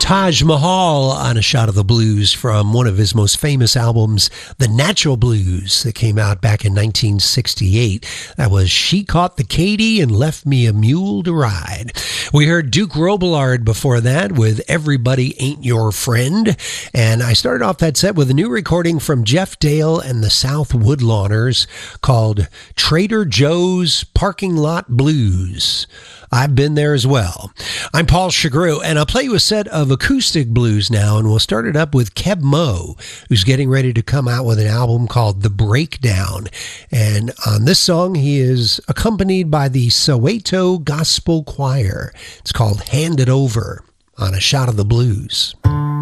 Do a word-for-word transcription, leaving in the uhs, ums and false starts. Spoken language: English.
Taj Mahal on A Shot of the Blues from one of his most famous albums, The Natural Blues, that came out back in nineteen sixty-eight. That was She Caught the Katy and Left Me a Mule to Ride. We heard Duke Robillard before that with Everybody Ain't Your Friend. And I started off that set with a new recording from Jeff Dale and the South Woodlawners called Trader Joe's Parking Lot Blues. I've been there as well. I'm Paul Chagru, and I'll play you a set of acoustic blues now, and we'll start it up with Keb Mo, who's getting ready to come out with an album called The Breakdown. And on this song, he is accompanied by the Soweto Gospel Choir. It's called Hand It Over on A Shot of the Blues.